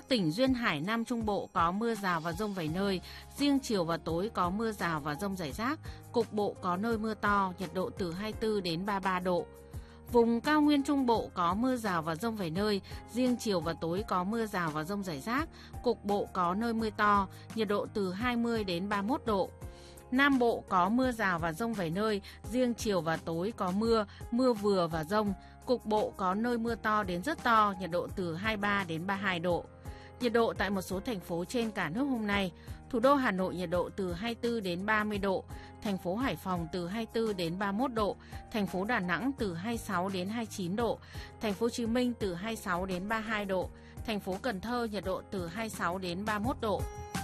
Các tỉnh duyên hải Nam Trung Bộ có mưa rào và dông vài nơi, riêng chiều và tối có mưa rào và dông rải rác, cục bộ có nơi mưa to, nhiệt độ từ 24 đến 33 độ. Vùng cao nguyên Trung Bộ có mưa rào và dông vài nơi, riêng chiều và tối có mưa rào và dông rải rác, cục bộ có nơi mưa to, nhiệt độ từ 20 đến 31 độ. Nam Bộ có mưa rào và dông vài nơi, riêng chiều và tối có mưa vừa và dông, cục bộ có nơi mưa to đến rất to, nhiệt độ từ 23 đến 32 độ. Nhiệt độ tại một số thành phố trên cả nước hôm nay: thủ đô Hà Nội nhiệt độ từ 24 đến 30 độ, thành phố Hải Phòng từ 24 đến 31 độ, thành phố Đà Nẵng từ 26 đến 29 độ, thành phố Hồ Chí Minh từ 26 đến 32 độ, thành phố Cần Thơ nhiệt độ từ 26 đến 31 độ.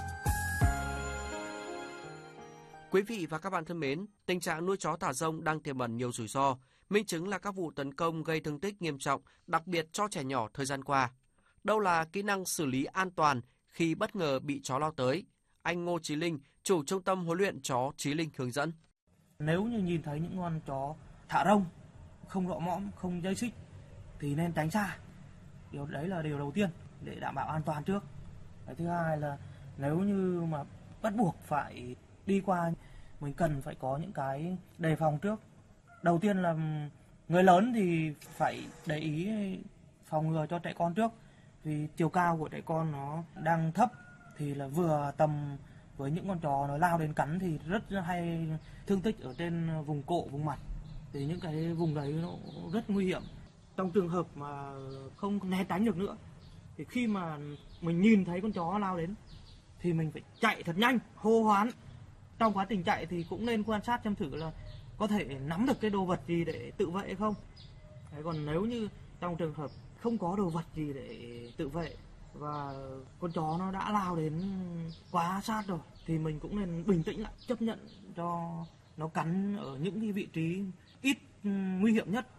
Quý vị và các bạn thân mến, tình trạng nuôi chó thả rông đang tiềm ẩn nhiều rủi ro, minh chứng là các vụ tấn công gây thương tích nghiêm trọng, đặc biệt cho trẻ nhỏ thời gian qua. Đâu là kỹ năng xử lý an toàn khi bất ngờ bị chó lao tới? Anh Ngô Chí Linh, chủ trung tâm huấn luyện chó Chí Linh hướng dẫn. Nếu như nhìn thấy những con chó thả rông, không rọ mõm, không dây xích thì nên tránh xa. Đấy là điều đầu tiên để đảm bảo an toàn trước. Cái thứ hai là nếu như mà bắt buộc phải đi qua, mình cần phải có những cái đề phòng trước. Đầu tiên là người lớn thì phải để ý phòng ngừa cho trẻ con trước. Vì chiều cao của trẻ con nó đang thấp thì là vừa tầm với những con chó nó lao đến cắn thì rất hay thương tích ở trên vùng cổ, vùng mặt. Thì những cái vùng đấy nó rất nguy hiểm. Trong trường hợp mà không né tránh được nữa thì khi mà mình nhìn thấy con chó lao đến thì mình phải chạy thật nhanh, hô hoán. Trong quá trình chạy thì cũng nên quan sát xem thử là có thể nắm được cái đồ vật gì để tự vệ hay không. Đấy, còn nếu như trong trường hợp không có đồ vật gì để tự vệ và con chó nó đã lao đến quá sát rồi thì mình cũng nên bình tĩnh lại, chấp nhận cho nó cắn ở những cái vị trí ít nguy hiểm nhất.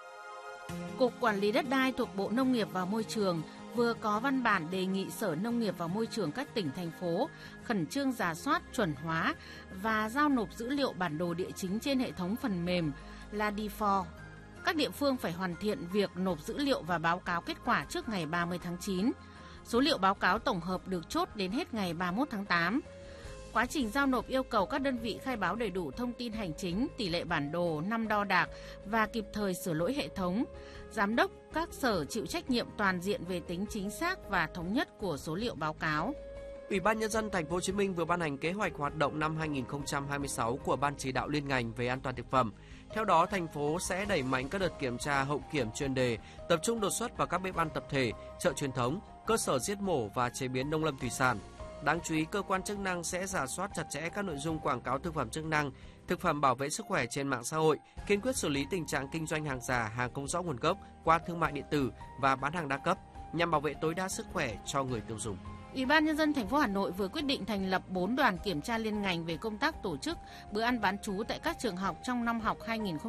Cục Quản lý Đất đai thuộc Bộ Nông nghiệp và Môi trường vừa có văn bản đề nghị Sở Nông nghiệp và Môi trường các tỉnh, thành phố khẩn trương rà soát, chuẩn hóa và giao nộp dữ liệu bản đồ địa chính trên hệ thống phần mềm Ladifor. Các địa phương phải hoàn thiện việc nộp dữ liệu và báo cáo kết quả trước ngày 30 tháng 9. Số liệu báo cáo tổng hợp được chốt đến hết ngày 31 tháng 8. Quá trình giao nộp yêu cầu các đơn vị khai báo đầy đủ thông tin hành chính, tỷ lệ bản đồ, năm đo đạc và kịp thời sửa lỗi hệ thống. Giám đốc các sở chịu trách nhiệm toàn diện về tính chính xác và thống nhất của số liệu báo cáo. Ủy ban Nhân dân Thành phố Hồ Chí Minh vừa ban hành kế hoạch hoạt động năm 2026 của Ban chỉ đạo liên ngành về an toàn thực phẩm. Theo đó, thành phố sẽ đẩy mạnh các đợt kiểm tra hậu kiểm chuyên đề, tập trung đột xuất vào các bếp ăn tập thể, chợ truyền thống, cơ sở giết mổ và chế biến nông lâm thủy sản. Đáng chú ý, cơ quan chức năng sẽ rà soát chặt chẽ các nội dung quảng cáo thực phẩm chức năng, thực phẩm bảo vệ sức khỏe trên mạng xã hội, kiên quyết xử lý tình trạng kinh doanh hàng giả, hàng không rõ nguồn gốc qua thương mại điện tử và bán hàng đa cấp nhằm bảo vệ tối đa sức khỏe cho người tiêu dùng. Ủy ban Nhân dân thành phố Hà Nội vừa quyết định thành lập 4 đoàn kiểm tra liên ngành về công tác tổ chức bữa ăn bán trú tại các trường học trong năm học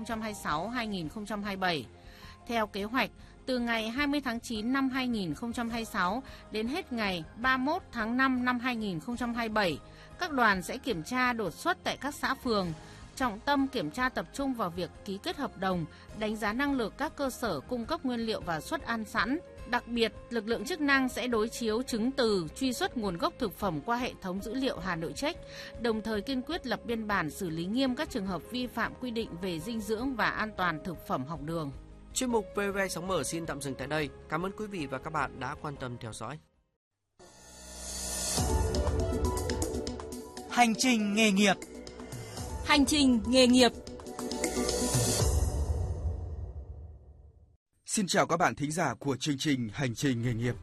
2026-2027. Theo kế hoạch, từ ngày 20 tháng 9 năm 2026 đến hết ngày 31 tháng 5 năm 2027, các đoàn sẽ kiểm tra đột xuất tại các xã phường. Trọng tâm kiểm tra tập trung vào việc ký kết hợp đồng, đánh giá năng lực các cơ sở cung cấp nguyên liệu và suất ăn sẵn. Đặc biệt, lực lượng chức năng sẽ đối chiếu chứng từ, truy xuất nguồn gốc thực phẩm qua hệ thống dữ liệu Hà Nội Check, đồng thời kiên quyết lập biên bản xử lý nghiêm các trường hợp vi phạm quy định về dinh dưỡng và an toàn thực phẩm học đường. Chuyên mục VV Sóng Mở xin tạm dừng tại đây. Cảm ơn quý vị và các bạn đã quan tâm theo dõi. Hành trình nghề nghiệp. Hành trình nghề nghiệp. Xin chào các bạn thính giả của chương trình Hành trình nghề nghiệp.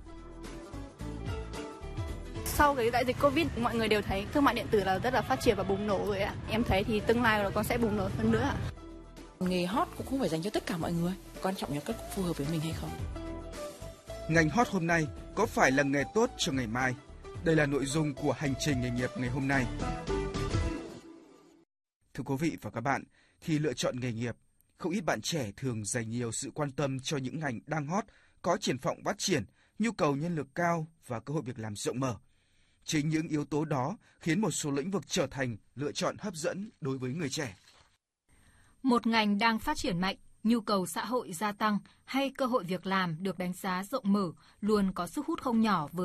Sau cái đại dịch Covid, mọi người đều thấy thương mại điện tử là rất là phát triển và bùng nổ rồi ạ. Em thấy thì tương lai nó còn sẽ bùng nổ hơn nữa ạ. Nghề hot cũng không phải dành cho tất cả mọi người, quan trọng là có phù hợp với mình hay không. Ngành hot hôm nay có phải là nghề tốt cho ngày mai? Đây là nội dung của Hành trình nghề nghiệp ngày hôm nay. Thưa quý vị và các bạn, khi lựa chọn nghề nghiệp, không ít bạn trẻ thường dành nhiều sự quan tâm cho những ngành đang hot, có triển vọng phát triển, nhu cầu nhân lực cao và cơ hội việc làm rộng mở. Chính những yếu tố đó khiến một số lĩnh vực trở thành lựa chọn hấp dẫn đối với người trẻ. Một ngành đang phát triển mạnh, nhu cầu xã hội gia tăng hay cơ hội việc làm được đánh giá rộng mở luôn có sức hút không nhỏ với